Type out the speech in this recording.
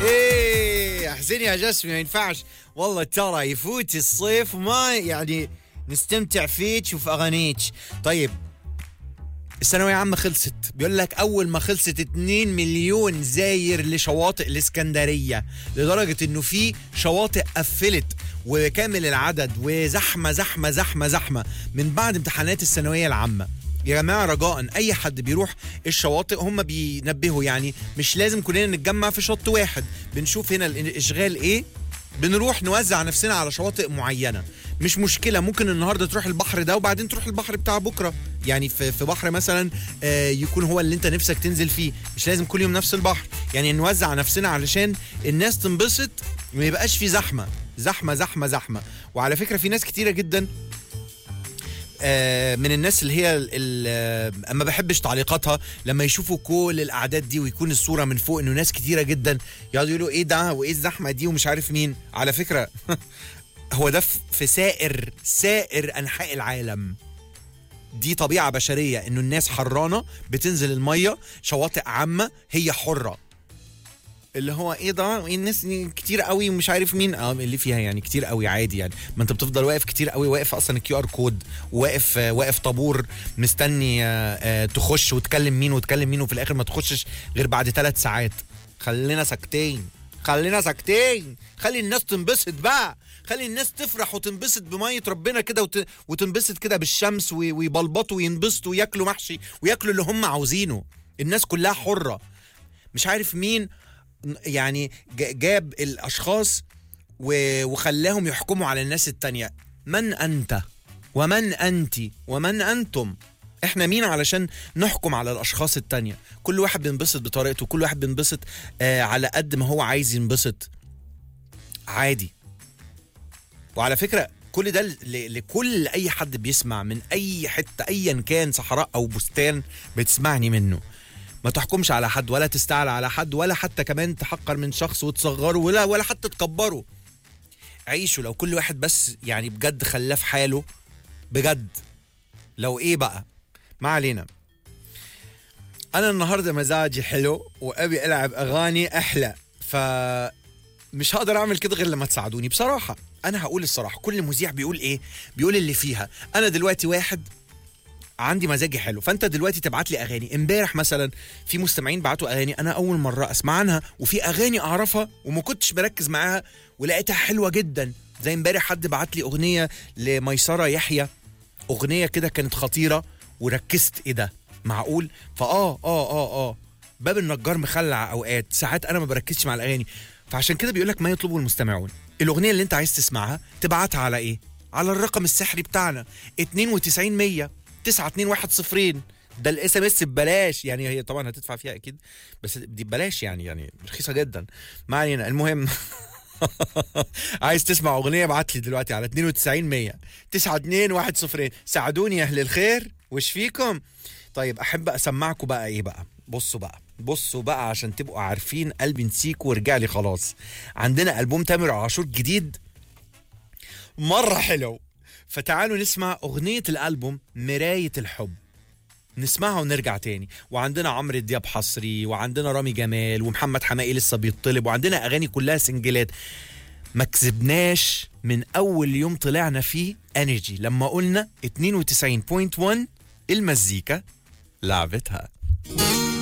ايه احسن يا جسمي، ما ينفعش والله، ترى يفوت الصيف وما يعني نستمتع فيه تشوف اغانيك. طيب الثانوية عامة خلصت، بيقول لك أول ما خلصت 2 مليون زاير لشواطئ الإسكندرية، لدرجة إنه في شواطئ قفلت وكامل العدد، وزحمة زحمة زحمة زحمة من بعد امتحانات الثانوية العامة. يا جماعة رجاء أي حد بيروح الشواطئ هم بينبهوا، يعني مش لازم كلنا نتجمع في شط واحد، بنشوف هنا الإشغال إيه، بنروح نوزع نفسنا على شواطئ معينة. مش مشكلة، ممكن النهاردة تروح البحر ده وبعدين تروح البحر بتاع بكرة، يعني في بحر مثلا يكون هو اللي انت نفسك تنزل فيه، مش لازم كل يوم نفس البحر، يعني نوزع نفسنا علشان الناس تنبسط وما يبقاش في زحمة زحمة زحمة زحمة. وعلى فكرة في ناس كتيرة جدا من الناس اللي هي ما بحبش تعليقاتها لما يشوفوا كل الاعداد دي ويكون الصوره من فوق انه ناس كتيره جدا، يقعدوا يقولوا ايه ده وايه الزحمه دي ومش عارف مين. على فكره هو ده في سائر انحاء العالم، دي طبيعه بشريه، انه الناس حرانه بتنزل الميه، شواطئ عامه هي حره، اللي هو ايه ده الناس كتير قوي ومش عارف مين اللي فيها، يعني كتير قوي عادي، يعني ما انت بتفضل واقف كتير قوي، واقف اصلا الكيو ار كود، واقف طابور مستني تخش وتكلم مين وتكلم مين، وفي الاخر ما تخشش غير بعد 3 ساعات. خلينا ساكتين، خلي الناس تنبسط بقى، خلي الناس تفرح وتنبسط بمية ربنا كده، وتنبسط كده بالشمس، ويبلبطوا وينبسطوا وياكلوا محشي وياكلوا اللي هم عاوزينه. الناس كلها حرة. مش عارف مين يعني جاب الأشخاص وخلاهم يحكموا على الناس التانية. من أنت ومن أنت ومن أنتم؟ إحنا مين علشان نحكم على الأشخاص التانية؟ كل واحد بينبسط بطريقته، كل واحد بينبسط على قد ما هو عايز ينبسط، عادي. وعلى فكرة كل ده لكل أي حد بيسمع من أي حتة، أيا كان صحراء أو بستان بتسمعني منه. ما تحكمش على حد، ولا تستعلى على حد، ولا حتى كمان تحقر من شخص وتصغره، ولا حتى تكبره. عيشوا لو كل واحد بس يعني بجد خلاه في حاله بجد. لو ايه بقى، ما علينا. انا النهارده مزاجي حلو وابي العب اغاني احلى، فمش هقدر اعمل كده غير لما تساعدوني. بصراحه انا هقول الصراحه، كل مذيع بيقول ايه؟ بيقول اللي فيها. انا دلوقتي واحد عندي مزاجي حلو، فانت دلوقتي تبعت لي اغاني. امبارح مثلا في مستمعين بعتوا اغاني انا اول مره اسمع عنها، وفي اغاني اعرفها وما كنتش مركز معاها ولقيتها حلوه جدا. زي امبارح حد بعت لي اغنيه لميسره يحيى، اغنيه كده كانت خطيره وركزت ايه ده معقول. باب النجار مخلع اوقات، ساعات انا ما بركزش مع الاغاني. فعشان كده بيقول لك ما يطلبه المستمعون. الاغنيه اللي انت عايز تسمعها تبعتها على ايه؟ على الرقم السحري بتاعنا 92 921 ده الاس ام اس ببلاش، يعني هي طبعا هتدفع فيها اكيد، بس دي ببلاش، يعني رخيصه جدا. ما علينا. المهم عايز تسمع اغنيه ابعت لي دلوقتي على 92 921 ساعدوني يا اهل الخير، وش فيكم؟ طيب احب اسمعكم بقى ايه بقى. بصوا بقى عشان تبقوا عارفين، قلبي نسيك ورجع لي خلاص. عندنا ألبوم تامر عاشور جديد مره حلو، فتعالوا نسمع أغنية الألبوم مراية الحب، نسمعها ونرجع تاني. وعندنا عمرو دياب حصري، وعندنا رامي جمال، ومحمد حماقي لسه بيطلب، وعندنا أغاني كلها سنجلات. ما كسبناش من أول يوم طلعنا فيه انرجي لما قلنا 92.1 المزيكا لعبتها.